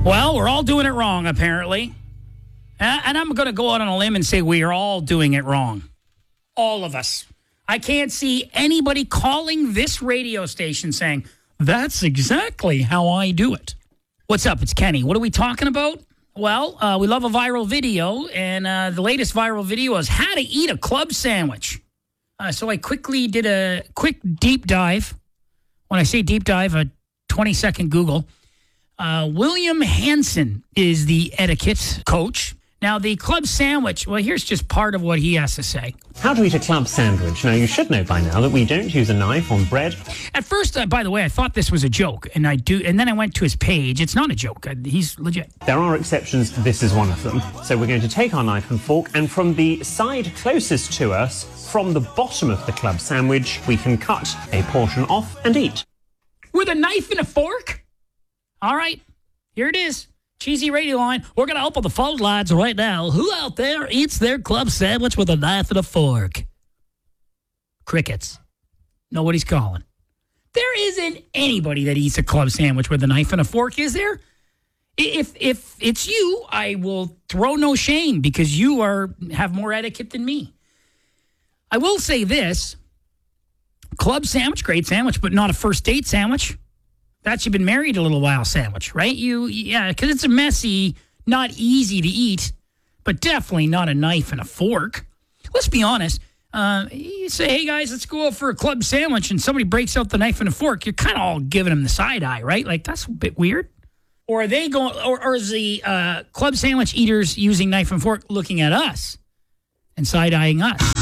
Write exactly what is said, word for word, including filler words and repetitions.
Well, we're all doing it wrong, apparently. And I'm going to go out on a limb and say we are all doing it wrong. All of us. I can't see anybody calling this radio station saying, that's exactly how I do it. What's up? It's Kenny. What are we talking about? Well, uh, we love a viral video, and uh, the latest viral video is how to eat a club sandwich. Uh, so I quickly did a quick deep dive. When I say deep dive, a twenty-second Google. Uh, William Hanson is the etiquette coach. Now, the club sandwich, well, here's just part of what he has to say. How to eat a club sandwich. Now, you should know by now that we don't use a knife on bread. At first, uh, by the way, I thought this was a joke, and I do, and then I went to his page. It's not a joke. Uh, he's legit. There are exceptions. This is one of them. So we're going to take our knife and fork, and from the side closest to us, from the bottom of the club sandwich, we can cut a portion off and eat. With a knife and a fork? All right, here it is. Cheesy radio line. We're going to open the phone lines right now. Who out there eats their club sandwich with a knife and a fork? Crickets. Nobody's calling. There isn't anybody that eats a club sandwich with a knife and a fork, is there? If if it's you, I will throw no shame because you are have more etiquette than me. I will say this. Club sandwich, great sandwich, but not a first date sandwich. That's you've been married a little while sandwich, right? You, yeah, because it's a messy, not easy to eat, but definitely not a knife and a fork. Let's be honest. Uh, you say, hey, guys, let's go out for a club sandwich, and somebody breaks out the knife and a fork. You're kind of all giving them the side eye, right? Like, that's a bit weird. Or are they going, or, or is the uh, club sandwich eaters using knife and fork looking at us and side-eyeing us?